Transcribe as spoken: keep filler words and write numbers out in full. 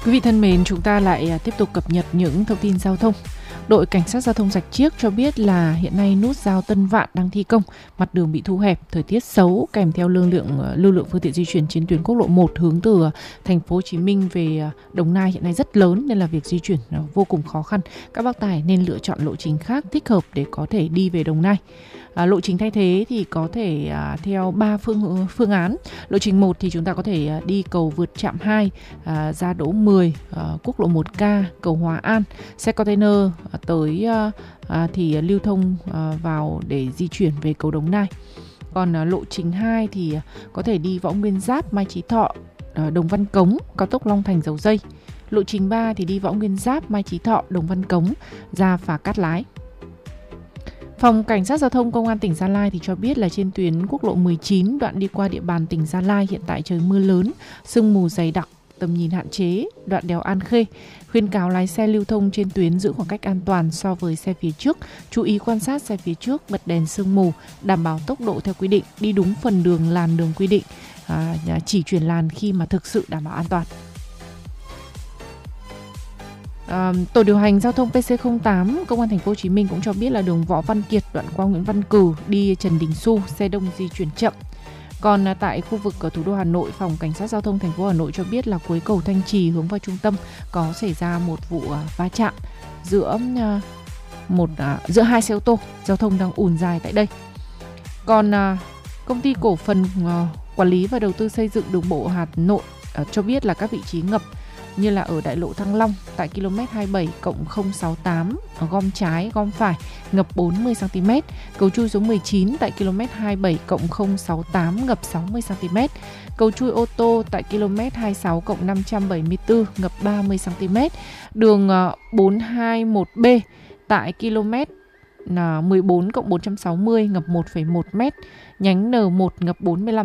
Quý vị thân mến, chúng ta lại tiếp tục cập nhật những thông tin giao thông. Đội Cảnh sát Giao thông Rạch Chiếc cho biết là hiện nay nút giao Tân Vạn đang thi công, mặt đường bị thu hẹp, thời tiết xấu kèm theo lưu lượng lưu lượng phương tiện di chuyển trên tuyến quốc lộ một hướng từ thành phố Hồ Chí Minh về Đồng Nai hiện nay rất lớn nên là việc di chuyển vô cùng khó khăn. Các bác tài nên lựa chọn lộ trình khác thích hợp để có thể đi về Đồng Nai. À, lộ trình thay thế thì có thể à, theo ba phương phương án. Lộ trình một thì chúng ta có thể à, đi cầu vượt trạm hai, à, ra đỗ mười, à, quốc lộ một K, cầu Hòa An, xe container à, tới à, à, thì lưu thông à, vào để di chuyển về cầu Đồng Nai. Còn à, lộ trình hai thì à, có thể đi Võ Nguyên Giáp, Mai Chí Thọ, à, Đồng Văn Cống, cao tốc Long Thành Dầu Dây. Lộ trình ba thì đi Võ Nguyên Giáp, Mai Chí Thọ, Đồng Văn Cống, ra Phà Cát Lái. Phòng Cảnh sát Giao thông Công an tỉnh Gia Lai thì cho biết là trên tuyến quốc lộ mười chín đoạn đi qua địa bàn tỉnh Gia Lai hiện tại trời mưa lớn, sương mù dày đặc, tầm nhìn hạn chế, đoạn đèo An Khê. Khuyên cáo lái xe lưu thông trên tuyến giữ khoảng cách an toàn so với xe phía trước, chú ý quan sát xe phía trước, bật đèn sương mù, đảm bảo tốc độ theo quy định, đi đúng phần đường làn đường quy định, à, chỉ chuyển làn khi mà thực sự đảm bảo an toàn. À, Tổ điều hành giao thông P C không tám Công an thành phố Hồ Chí Minh cũng cho biết là đường Võ Văn Kiệt đoạn qua Nguyễn Văn Cừ đi Trần Đình Xu xe đông di chuyển chậm. Còn à, tại khu vực ở thủ đô Hà Nội, Phòng Cảnh sát Giao thông thành phố Hà Nội cho biết là cuối cầu Thanh Trì hướng vào trung tâm có xảy ra một vụ à, va chạm giữa à, một à, giữa hai xe ô tô, giao thông đang ùn dài tại đây. Còn à, công ty cổ phần à, quản lý và đầu tư xây dựng đường bộ Hà Nội à, cho biết là các vị trí ngập như là ở đại lộ Thăng Long tại km hai mươi bảy cộng không sáu tám gom trái gom phải ngập bốn mươi xăng ti mét, cầu chui số mười chín tại km hai mươi bảy cộng không sáu tám ngập sáu mươi xăng ti mét, cầu chui ô tô tại km hai mươi sáu cộng năm trăm bảy mươi tư ngập ba mươi xăng ti mét, đường bốn hai mốt B tại km mười bốn cộng bốn trăm sáu mươi ngập một phẩy một mét, nhánh N một ngập bốn mươi lăm